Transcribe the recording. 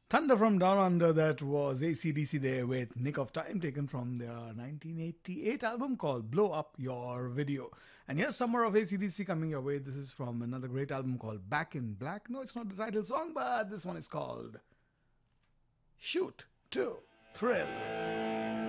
Thunder from Down Under, that was AC/DC there with Nick of Time, taken from their 1988 album called Blow Up Your Video. And here's some more of AC/DC coming your way. This is from another great album called Back in Black. No, it's not the title song, but this one is called Shoot to Thrill.